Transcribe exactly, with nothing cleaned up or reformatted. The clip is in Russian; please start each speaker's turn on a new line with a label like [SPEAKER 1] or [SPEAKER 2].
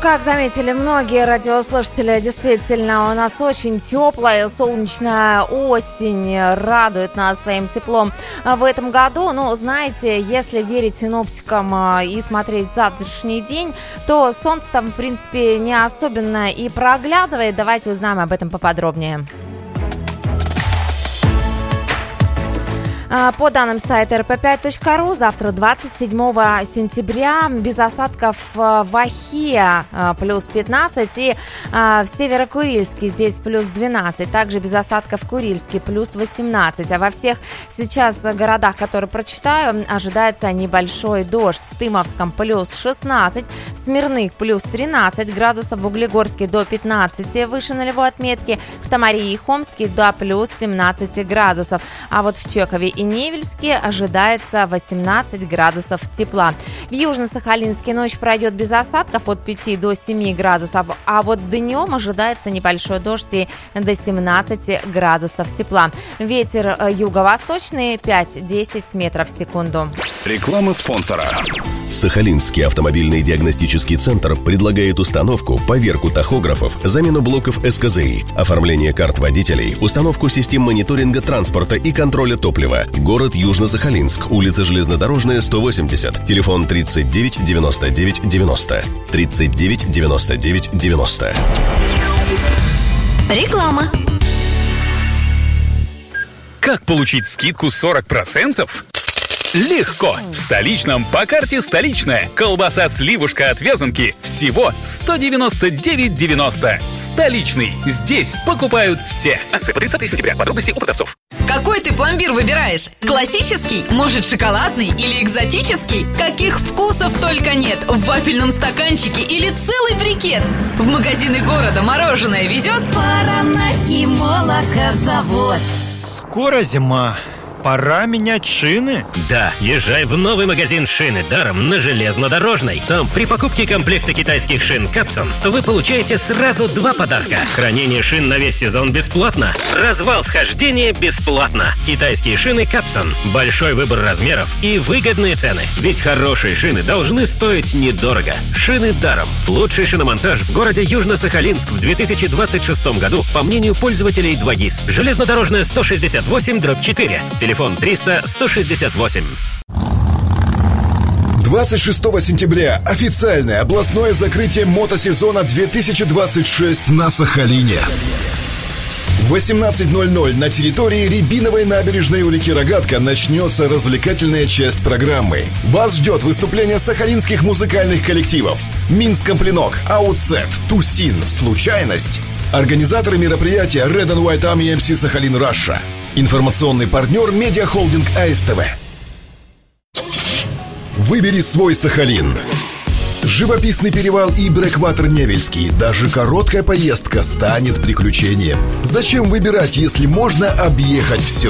[SPEAKER 1] как заметили многие радиослушатели, действительно, у нас очень теплая, солнечная осень радует нас своим теплом в этом году. Ну, знаете, если верить синоптикам и смотреть в завтрашний день, то солнце там, в принципе, не особенно и проглядывает. Давайте узнаем об этом поподробнее. По данным сайта эр пэ пять точка ру, завтра, двадцать седьмого сентября, без осадков в Ахе плюс пятнадцать и в Северо-Курильске здесь плюс двенадцать. Также без осадков в Курильске плюс восемнадцать. А во всех сейчас городах, которые прочитаю, ожидается небольшой дождь. В Тымовском плюс шестнадцать, в Смирных плюс тринадцать градусов, в Углегорске до пятнадцати выше нулевой отметки, в Томари и Хомске до плюс семнадцать градусов. А вот в Чекове и Невельске ожидается восемнадцать градусов тепла. В Южно-Сахалинске ночь пройдет без осадков от пяти до семи градусов, а вот днем ожидается небольшой дождь и до семнадцати градусов тепла. Ветер юго-восточный пять-десять метров в секунду.
[SPEAKER 2] Реклама спонсора.
[SPEAKER 3] Сахалинский автомобильный диагностический центр предлагает установку, поверку тахографов, замену блоков эс ка зэ и, оформление карт водителей, установку систем мониторинга транспорта и контроля топлива. Город Южно-Сахалинск, улица Железнодорожная, сто восемьдесят, телефон тридцать девять девяносто девять девяносто, тридцать девять девяносто девять девяносто.
[SPEAKER 4] Реклама.
[SPEAKER 2] Как получить скидку сорок процентов? Легко! В Столичном по карте «Столичная». Колбаса сливушка от Вязанки всего сто девяносто девять девяносто. Столичный. Здесь покупают все. Акция по тридцатого сентября. Подробности у продавцов.
[SPEAKER 4] Какой ты пломбир выбираешь? Классический? Может, шоколадный или экзотический? Каких вкусов только нет! В вафельном стаканчике или целый брикет? В магазины города мороженое везет?
[SPEAKER 5] Поронайский молокозавод.
[SPEAKER 6] Скоро зима. Пора менять шины?
[SPEAKER 7] Да, езжай в новый магазин шины даром на Железнодорожной. Там при покупке комплекта китайских шин Капсон вы получаете сразу два подарка. Хранение шин на весь сезон бесплатно. Развал схождения бесплатно. Китайские шины Капсон. Большой выбор размеров и выгодные цены. Ведь хорошие шины должны стоить недорого. Шины даром. Лучший шиномонтаж в городе Южно-Сахалинск в две тысячи двадцать шестом году, по мнению пользователей два ГИС. Железнодорожная сто шестьдесят восемь дробь четыре. Телефон триста сто шестьдесят восемь.
[SPEAKER 8] двадцать шестого сентября официальное областное закрытие мотосезона две тысячи двадцать шесть на Сахалине. В восемнадцать ноль ноль на территории Рябиновой набережной у реки Рогатка начнется развлекательная часть программы. Вас ждет выступление сахалинских музыкальных коллективов: Минскомпленок, Аутсет, Тусин, Случайность. Организаторы мероприятия Red and White Army эм си Сахалин Раша. Информационный партнер медиахолдинг а эс тэ вэ. Выбери свой Сахалин. Живописный перевал и Брэкватер Невельский. Даже короткая поездка станет приключением. Зачем выбирать, если можно объехать все?